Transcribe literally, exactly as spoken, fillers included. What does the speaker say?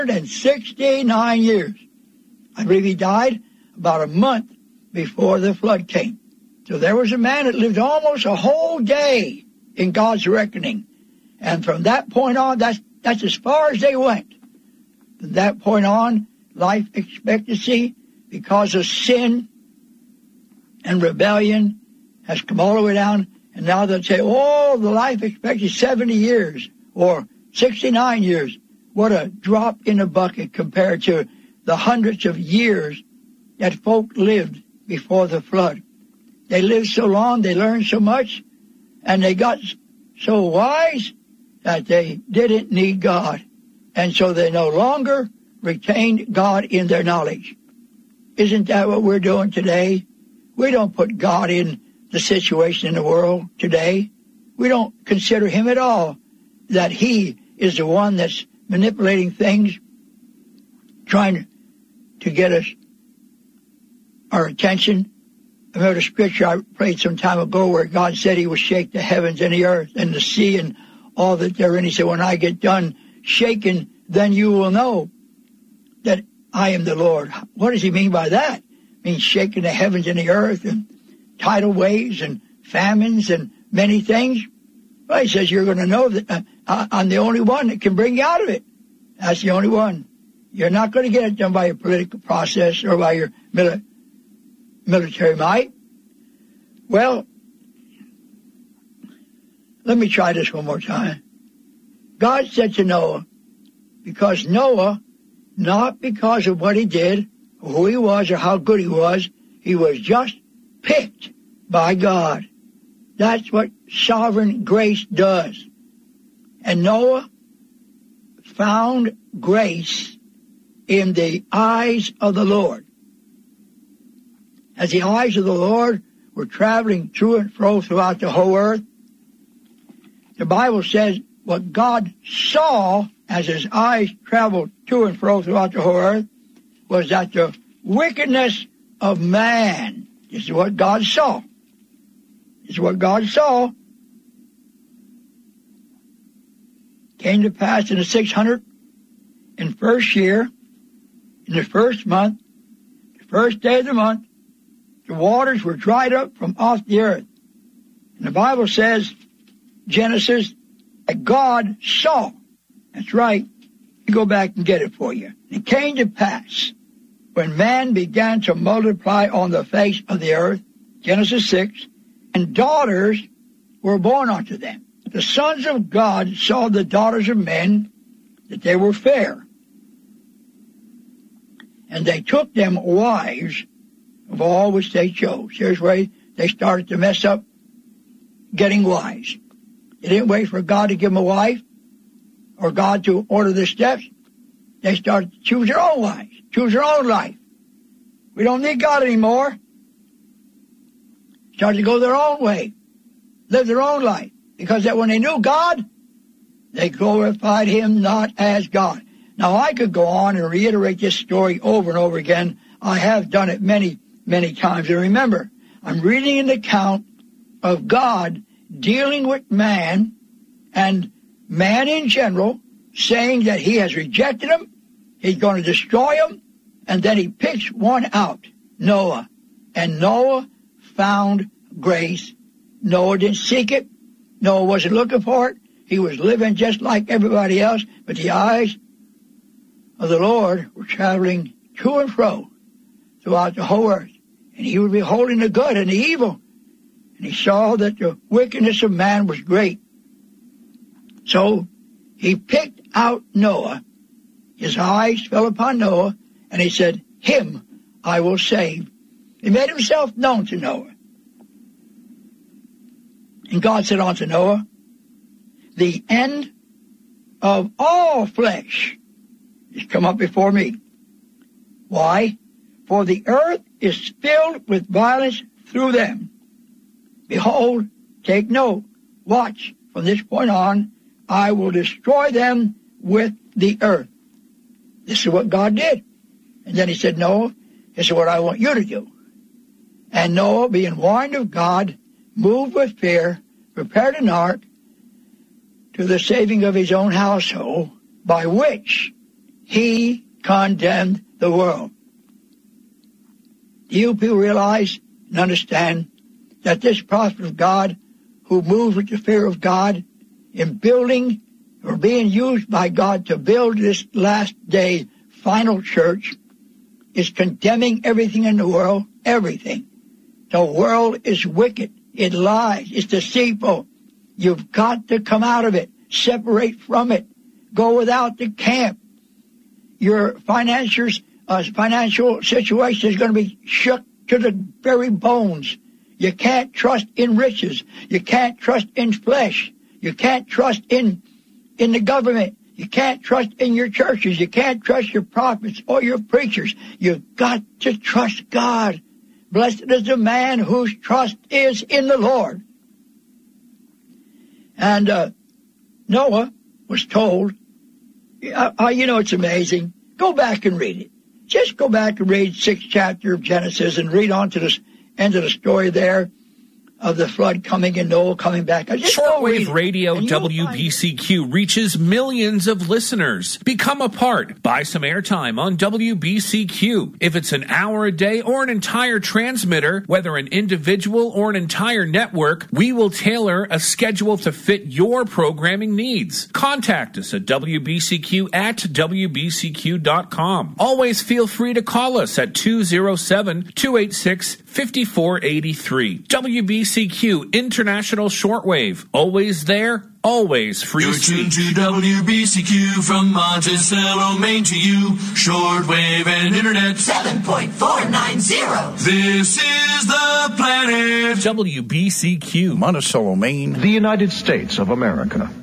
sixty-nine years. I believe he died about a month before the flood came. So there was a man that lived almost a whole day in God's reckoning. And from that point on, that's, that's as far as they went. From that point on, life expectancy, because of sin and rebellion, has come all the way down. And now they'll say, oh, the life expectancy is seventy years or sixty-nine years. What a drop in the bucket compared to the hundreds of years that folk lived before the flood. They lived so long, they learned so much, and they got so wise that they didn't need God. And so they no longer retained God in their knowledge. Isn't that what we're doing today? We don't put God in the situation in the world today. We don't consider him at all, that he is the one that's manipulating things, trying to get us, our attention. I remember the scripture I prayed some time ago where God said he would shake the heavens and the earth and the sea and all that therein. He said, when I get done shaking, then you will know that I am the Lord. What does he mean by that? It means shaking the heavens and the earth and tidal waves and famines and many things. Well, he says, you're going to know that uh, I'm the only one that can bring you out of it. That's the only one. You're not going to get it done by your political process or by your mili- military might. Well, let me try this one more time. God said to Noah, because Noah, not because of what he did, or who he was, or how good he was, he was just picked by God. That's what sovereign grace does. And Noah found grace in the eyes of the Lord. As the eyes of the Lord were traveling to and fro throughout the whole earth, the Bible says what God saw as his eyes traveled to and fro throughout the whole earth was that the wickedness of man, this is what God saw. This is what God saw. Came to pass in the six hundred and first year, in the first month, the first day of the month, the waters were dried up from off the earth. And the Bible says, Genesis, that God saw. That's right. You go back and get it for you. It came to pass when man began to multiply on the face of the earth, Genesis six, and daughters were born unto them. The sons of God saw the daughters of men, that they were fair. And they took them wives of all which they chose. Here's where they started to mess up getting wives. They didn't wait for God to give them a wife or God to order the steps. They started to choose their own wives, choose their own life. We don't need God anymore. Started to go their own way, live their own life. Because that when they knew God, they glorified him not as God. Now, I could go on and reiterate this story over and over again. I have done it many, many times. And remember, I'm reading an account of God dealing with man and man in general, saying that he has rejected him, he's going to destroy him, and then he picks one out, Noah. And Noah found grace. Noah didn't seek it. Noah wasn't looking for it. He was living just like everybody else, but the eyes of the Lord were traveling to and fro throughout the whole earth. And he was beholding the good and the evil. And he saw that the wickedness of man was great. So he picked out Noah. His eyes fell upon Noah, and he said, him I will save. He made himself known to Noah. And God said unto Noah, the end of all flesh is come up before me. Why? For the earth is filled with violence through them. Behold, take note, watch, from this point on, I will destroy them with the earth. This is what God did. And then he said, Noah, this is what I want you to do. And Noah, being warned of God, moved with fear, prepared an ark to the saving of his own household, by which he condemned the world. Do you people realize and understand that this prophet of God, who moves with the fear of God in building or being used by God to build this last day final church, is condemning everything in the world, everything. The world is wicked. It lies. It's deceitful. You've got to come out of it. Separate from it. Go without the camp. Your financiers, uh, financial situation is going to be shook to the very bones. You can't trust in riches. You can't trust in flesh. You can't trust in, in the government. You can't trust in your churches. You can't trust your prophets or your preachers. You've got to trust God. Blessed is the man whose trust is in the Lord. And uh, Noah was told, uh, uh, you know, it's amazing. Go back and read it. Just go back and read sixth chapter of Genesis and read on to the end of the story there of the flood coming and Noah coming back. Shortwave Radio W B C Q reaches millions of listeners. Become a part. Buy some airtime on W B C Q. If it's an hour a day or an entire transmitter, whether an individual or an entire network, we will tailor a schedule to fit your programming needs. Contact us at W B C Q at W B C Q dot com. Always feel free to call us at two oh seven, two eight six, five four eight three. W B C Q International Shortwave. Always there, always free You're speech. tuned to W B C Q from Monticello, Maine to you. Shortwave and internet. seven point four nine zero. This is the planet. W B C Q. Monticello, Maine. The United States of America.